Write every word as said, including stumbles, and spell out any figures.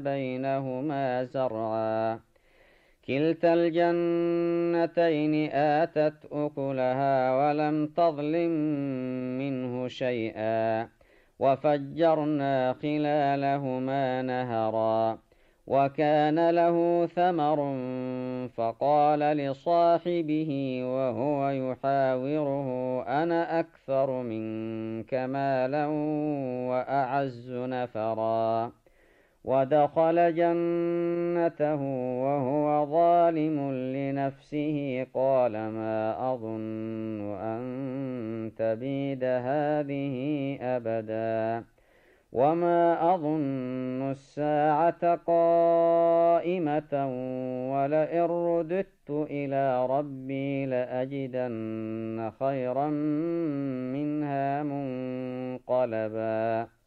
بينهما زرعا كلتا الجنتين آتت أكلها ولم تظلم منه شيئا وفجرنا خلالهما نهرا وكان له ثمر فقال لصاحبه وهو يحاوره أنا أكثر منك مالا وأعز نفرا ودخل جنته وهو ظالم لنفسه قال ما أظن أن تبيد هذه أبدا وما أظن الساعة قائمة ولئن رددت إلى ربي لأجدن خيرا منها منقلبا